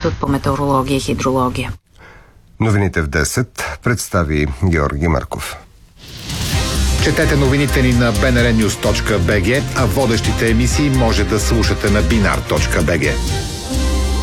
Институт по метеорология и хидрология. Новините в 10 представи Георги Марков. Четете новините ни на bnrnews.bg, а водещите емисии може да слушате на binar.bg.